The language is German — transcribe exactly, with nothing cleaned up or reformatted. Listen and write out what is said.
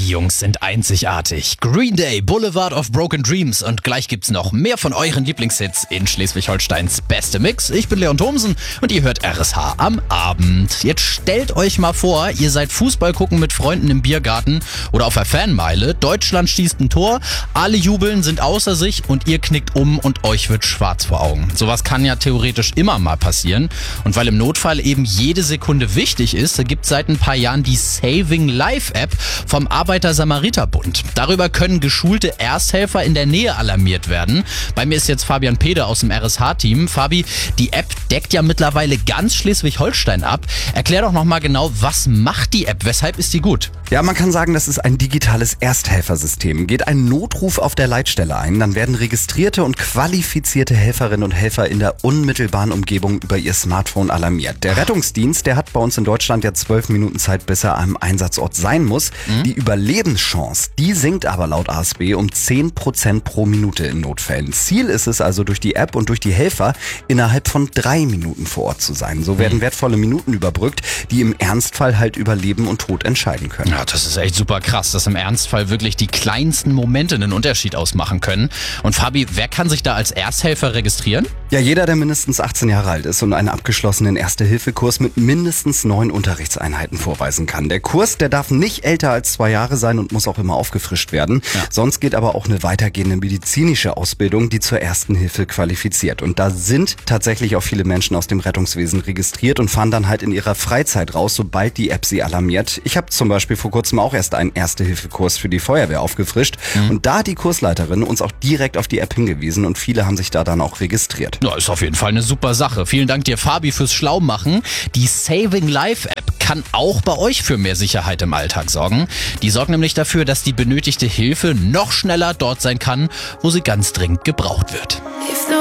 Die Jungs sind einzigartig. Green Day, Boulevard of Broken Dreams. Und gleich gibt's noch mehr von euren Lieblingshits in Schleswig-Holsteins beste Mix. Ich bin Leon Thomsen und ihr hört R S H am Abend. Jetzt stellt euch mal vor, ihr seid Fußball gucken mit Freunden im Biergarten oder auf der Fanmeile. Deutschland schießt ein Tor, alle jubeln, sind außer sich und ihr knickt um und euch wird schwarz vor Augen. Sowas kann ja theoretisch immer mal passieren. Und weil im Notfall eben jede Sekunde wichtig ist, gibt's seit ein paar Jahren die Saving Life App vom Arbeiter-Samariter-Bund. Darüber können geschulte Ersthelfer in der Nähe alarmiert werden. Bei mir ist jetzt Fabian Peder aus dem R S H-Team. Fabi, die App deckt ja mittlerweile ganz Schleswig-Holstein ab. Erklär doch nochmal genau, was macht die App? Weshalb ist die gut? Ja, man kann sagen, das ist ein digitales Ersthelfersystem. Geht ein Notruf auf der Leitstelle ein, dann werden registrierte und qualifizierte Helferinnen und Helfer in der unmittelbaren Umgebung über ihr Smartphone alarmiert. Der Rettungsdienst, der hat bei uns in Deutschland ja zwölf Minuten Zeit, bis er am Einsatzort sein muss. Mhm. Die Überlebenschance, die sinkt aber laut A S B um zehn Prozent pro Minute in Notfällen. Ziel ist es also, durch die App und durch die Helfer innerhalb von drei Minuten vor Ort zu sein. So werden mhm. wertvolle Minuten überbrückt, die im Ernstfall halt über Leben und Tod entscheiden können. Ja, das ist echt super krass, dass im Ernstfall wirklich die kleinsten Momente einen Unterschied ausmachen können. Und Fabi, wer kann sich da als Ersthelfer registrieren? Ja, jeder, der mindestens achtzehn Jahre alt ist und einen abgeschlossenen Erste-Hilfe-Kurs mit mindestens neun Unterrichtseinheiten vorweisen kann. Der Kurs, der darf nicht älter als zwei Jahre sein und muss auch immer aufgefrischt werden. Ja. Sonst geht aber auch eine weitergehende medizinische Ausbildung, die zur Ersten Hilfe qualifiziert. Und da sind tatsächlich auch viele Menschen aus dem Rettungswesen registriert und fahren dann halt in ihrer Freizeit raus, sobald die App sie alarmiert. Ich habe zum Beispiel vor kurzem auch erst einen Erste-Hilfe-Kurs für die Feuerwehr aufgefrischt. Mhm. Und da hat die Kursleiterin uns auch direkt auf die App hingewiesen und viele haben sich da dann auch registriert. Ja, ist auf jeden Fall eine super Sache. Vielen Dank dir, Fabi, fürs Schlaumachen. Die Saving Life App kann auch bei euch für mehr Sicherheit im Alltag sorgen. Die sorgt nämlich dafür, dass die benötigte Hilfe noch schneller dort sein kann, wo sie ganz dringend gebraucht wird.